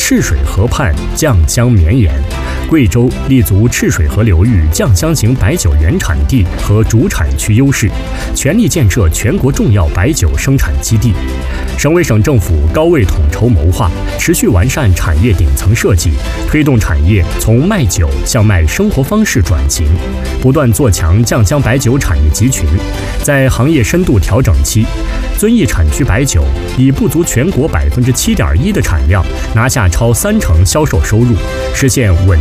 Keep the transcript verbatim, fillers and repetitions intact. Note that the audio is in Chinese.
赤水河畔酱香绵延。贵州立足赤水河流域酱香型白酒原产地和主产区优势，全力建设全国重要白酒生产基地。省委省政府高位统筹谋划，持续完善产业顶层设计，推动产业从卖酒向卖生活方式转型，不断做强酱香白酒产业集群。在行业深度调整期，遵义产区白酒以不足全国百分之七点一的产量，拿下超三成销售收入，实现稳